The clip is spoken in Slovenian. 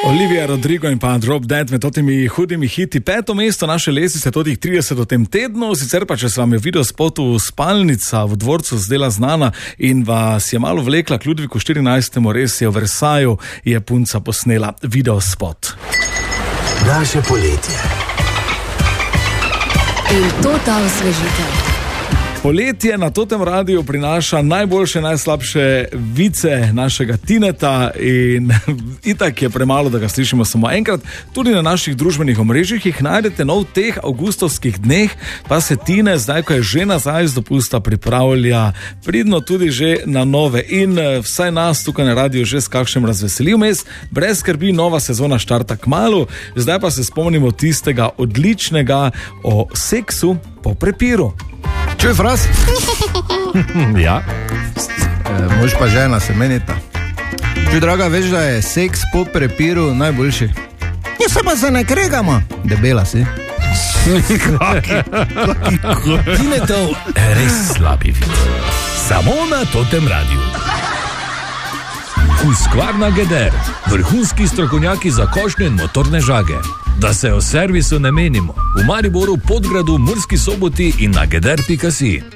Olivia Rodrigo in pa Drop Dead med totimi hudimi hiti. 5. mesto naše lestvice, totih 30 v tem tednu. Sicer pa, če se vam je video spotu spalnica v dvorcu zdela znana in vas je malo vlekla k Ludviku 14. res je v Versaju, je punca posnela video spot. Naše poletje. In to ta osvežitev. Poletje na totem radiju prinaša najboljše, najslabše vice našega Tineta in itak je premalo, da ga slišimo samo enkrat. Tudi na naših družbenih omrežjih jih najdete, no v teh avgustovskih dneh pa se Tine, zdaj ko je že nazaj z dopusta, pripravlja pridno tudi že na nove in vsaj nas tukaj na radiju že s kakšnem razveselil mes. Brez skrbi, nova sezona štarta kmalu, zdaj pa se spomnimo tistega odličnega o seksu po prepiru. Čuj, Fras? Ja. Mož pa žena se menita. Čuj, draga, veš, da je seks po prepiru najboljši? Ja, se pa se ne kregamo. Debela si. Tinetov res slabi vid. Samo na totem radiju. Husqvarna Geder, vrhunski strokovnjaki za košnje in motorne žage. Da se o servisu ne menimo. V Mariboru, Podgradu, Murski Soboti in na geder.si.